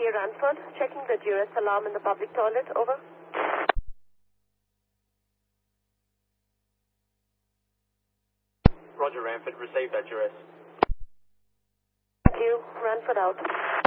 Ranford, checking the duress alarm in the public toilet. Over. Roger, Ranford. Received that duress. Thank you. Ranford out.